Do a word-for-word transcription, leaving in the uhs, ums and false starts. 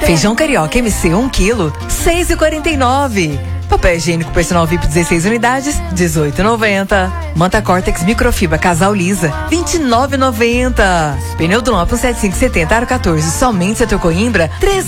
Feijão carioca M C um quilo, seis e quarenta e nove. Papel higiênico personal V I P dezesseis unidades, dezoito e noventa. Manta Cortex microfibra casal lisa, vinte e nove e noventa. Pneu Dunlop um sete cinco setenta aro quatorze, somente setor Coimbra, treze